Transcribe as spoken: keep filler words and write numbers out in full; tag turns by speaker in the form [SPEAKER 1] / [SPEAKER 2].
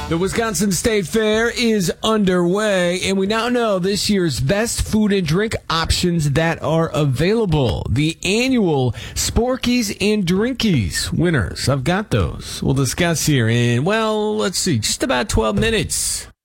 [SPEAKER 1] The Wisconsin State Fair is underway, and we now know this year's best food and drink options that are available. The annual Sporkies and Drinkies winners. I've got those. We'll discuss here in, well, let's see, just about twelve minutes.